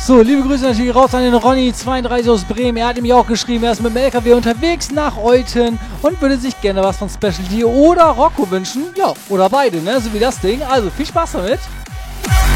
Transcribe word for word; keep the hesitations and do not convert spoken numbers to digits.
So, liebe Grüße natürlich raus an den Ronny zweiunddreißig aus Bremen. Er hat nämlich auch geschrieben, er ist mit dem L K W unterwegs nach Olten und würde sich gerne was von Specialty oder Rocco wünschen. Ja, oder beide, ne? So wie das Ding. Also viel Spaß damit.